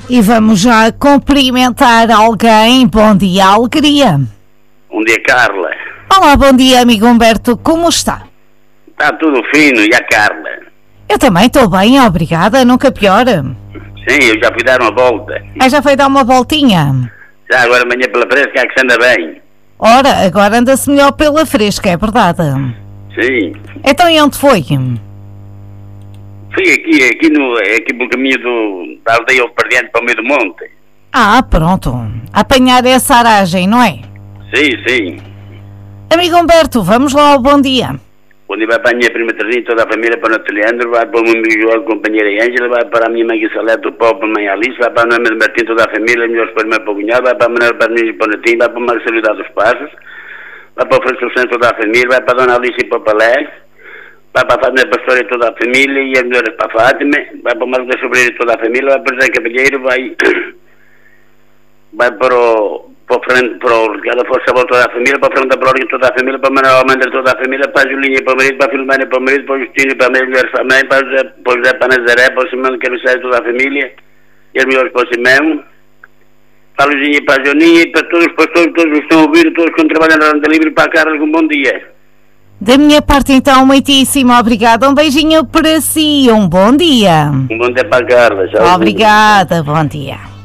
E vamos já cumprimentar alguém. Bom dia, Alegria. Bom dia, Carla. Olá, bom dia, amigo Humberto. Como está? Está tudo fino, e a Carla? Eu também estou bem, obrigada. Nunca pior. Sim, eu já fui dar uma volta. Já foi dar uma voltinha? Já agora amanhã pela fresca é que se anda bem. Ora, agora anda-se melhor pela fresca, é verdade? Sim. Então e onde foi? Fui aqui pelo caminho da aldeia ao Perdiante para o meio do monte. Pronto. Apanhar essa aragem, não é? Sim. Amigo Humberto, vamos lá ao bom dia. Bom dia, vai para a minha prima Terezinha, toda a família, para o Neto Leandro, vai para o meu amigo João, companheira Ângela, vai para a minha mãe Guisalete, o Paulo, para a mãe Alice, vai para a Noemi de Martim, toda a família, melhores para o meu cunhado, vai para a Manuel para mim e para o Netinho, vai para a Marcelo dos Passos, vai para o Francisco Santos, toda a família, vai para a Dona Alice e para o Palé, vai para a Fátima Pastora e toda a família, e as melhores para a Fátima, vai para o Marco da Sobreira e toda a família, vai para o José Cavalheiro, vai para o Ricardo Força Boa toda a família, para a Fernanda Brolio toda a família, para a Manuel Almandra toda a família, para a Julinha para o marido, para a Filomena para o marido, para o Justino para a minha mulher também, para o José para a Nazaré, para o Simão de Carniceiro toda a família, e as melhores para o Simão, para a Luzinha e para a Joninha, e para todos os pastores, todos os que estão a ouvir, todos que trabalham na Randa Livre, para a Carla, um bom dia. Da minha parte então, muitíssimo obrigada, um beijinho para si, um bom dia. Um bom dia para a Carla. Obrigada, bom dia.